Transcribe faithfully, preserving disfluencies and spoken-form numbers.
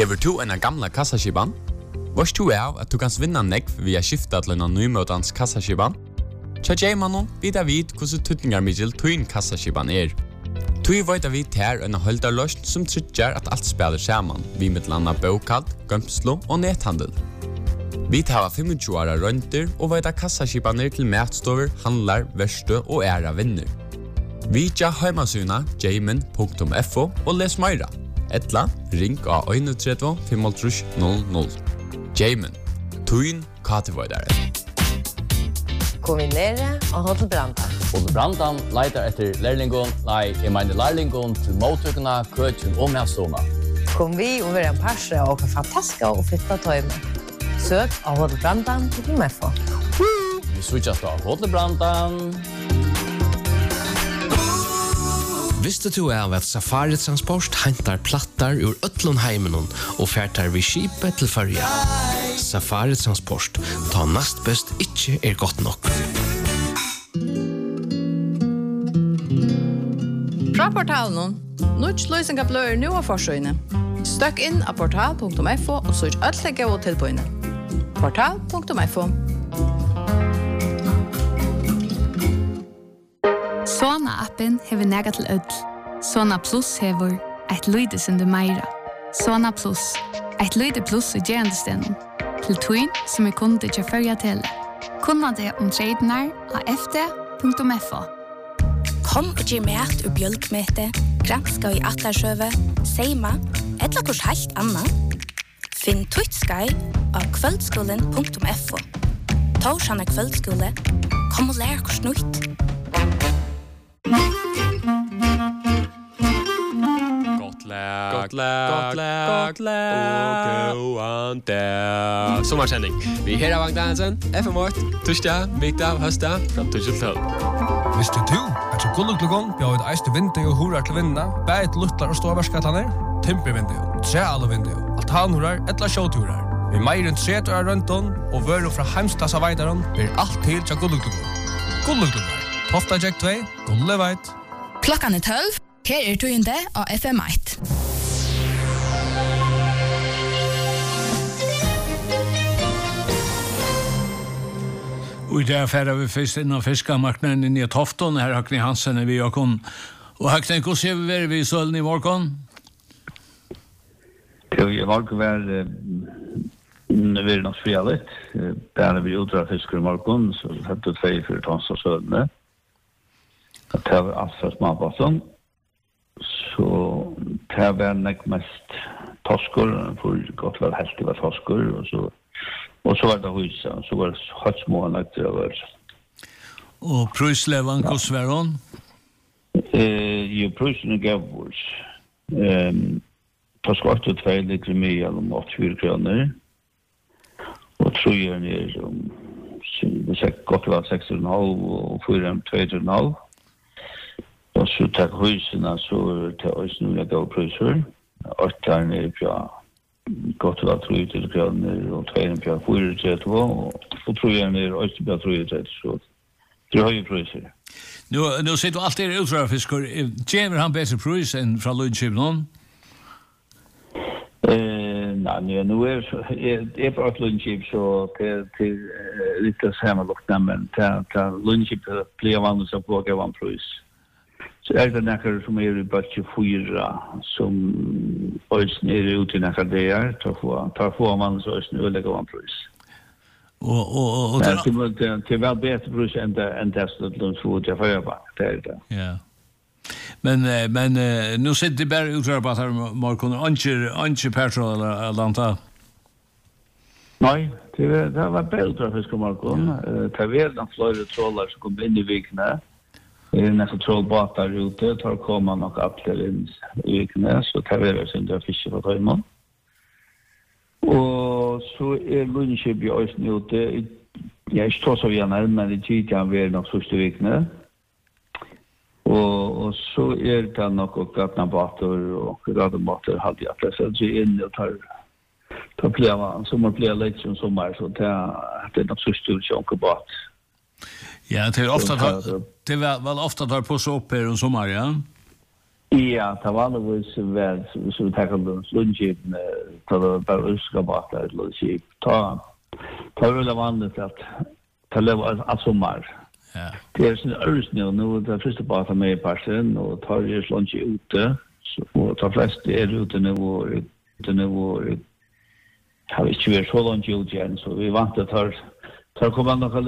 Hever du en gamla kassaskiban? Vars du er at du kan vinna nekv via skifta til en nymøtans kassaskiban? Tja Jaymanon vidar vid hvordan tutningar middel tuin kassaskiban er. Tui veit vi ter en holdarløst som tryggjar at alt spiller saman, vi mittlanda bokald, gømslo og nethandel. Vi tar tjuefem åra rønter og veit kassaskibaner til matstover, handlar, verste og æra vinner. Vi tja heimasuna jayman punktum f o og les meira. Etla, ring av tre ett fem null null. Jayman, tuin katevoidare. Kombinere og Hotel Brandan. Hotel Brandan leitar etter lærlingon, nei, jeg mener lærlingon til mottøkene, køtjen og medstående. Kom vi og være en parse og åka fantastiske og fitta tøyme. Søk av Hotel Brandan til meg for. Vi switchas av Hotel Brandan. Visste du av at Safari Transport hentar plattar ur Ötlundheimenon og färtar vid skipet til Färja? Safari Transport, ta nast best ikkje er godt nok. Fra portalen, Nuts løysinga bløyer nu av forsøyne. Støkk inn av portal punktum f o og søk øtlegge og tilbøyne. portal punktum f o. Sona-appen hever nega til ødel. Sona Plus hever eit lyde sinde meira. Sona Plus, eit lyde plus i gerandestenen. Til tuin som er kunde til førja tele. Kunna det om tradenar av f d punktum f o. Kom og gi mat og bjølkmete, granska i Atlarsøve, seima, etla kurs helt anna. Finn Twittsky av kvöldskolen punktum f o. Torsjana kvöldskole, kom og lær kurs nytt. Gott lag, gott lag, og gå der. Sommersending. Vi her av Vagn F M åtte, torsdag, middag, høsta, fra tolv til tolv. Visste du at så gulluglugon bjør et eiste vindu og horar til vinda, bæt luttlar og ståvarskatlaner, timpervindu, trealvindu, altanhorar, etla sjåturar. Vi meir enn tre år rønton, og vøru fra heimstassa veidaron, blir alt til til gulluglugon. Gulluglugon. Tofta Jack två, Gulle veit. Klokkan er tolv, her er tøyende av F M åtte. Og i det færer vi først inn av fiskemarknaden inn i Tofton, her Hakni Hansen er vi og kun. Og Hakni, hvordan ser vi være vi i Sølden i morgen? Jo, i morgen var vi er nok fria litt. Der er vi utdra fisker i morgen, så hadde vi tvei for tons av Sølden. Det var alt for småbassen. Så det var nok mest tosker, for godt var helt det var tosker, og så Og så var det huset, så var det hatt små nøkter av det. Og prøyslevan, hvordan var hun? Jo, prøysene gav oss. Ta skott og tvei litt mye om åttifire kroner. Og trøyeren er om, det er godt var seks komma fem og fire komma to komma fem. Og så takk husene, så tar oss noen gav prøyser. Åtteren er på godt var tre til kroner og tvei på fire til to og tror jeg er også på tre til så det har jo priser. Nu nu sitter du alltid utra fiskar. Jammer han bedre pris enn fra Lundskip nå? Eh nej, nu är är är på Lundskip så till till lite samma lukt men till Lundskip blir vanligt så på gå en pris. Så er det nekker som er i bøtje fyra, som øysen er ute i nekker det er, tar få man så øysen øyelig av en pris. Og, og, og, det er vel bedre pris enn det som Lundsfot jeg fører på, det er det. Ja. Men, men nå sitter de bare utrøpet her, Markon, ikke petrol eller annet? Nei, det var bare utrøpet, Markon. Det var den flere tråler som kom inn i vikene. Det er nesten trollbåter ute, tar kommer nok atler inn i vikene, så tar vi sin der fiske på tøymen. Og så er Lundskip i Øysten ute, jeg er ikke tås av igjen, men det gitt jeg ved nok første vikene. Og, og så er det nok og gatnabåter og radebåter hadde jeg at jeg ser inn og tar tar pleva, sommer pleva litt som sommer, så det er nok første utkjønkebåt. Ja, det är ofta det är väl ofta tar på så upp här om sommar, ja. Ja, det var vanligvis väl så vi tackar den slunchip med ta bara uska bak där lite chip. Ta ta väl vanligt att ta leva att sommar. Ja. Det är sån örsnö nu det första bara med passen och tar ju slunch ute så och ta flest är ute nu och ute nu och har vi ju så långt ju igen så vi vant att tar tar komma några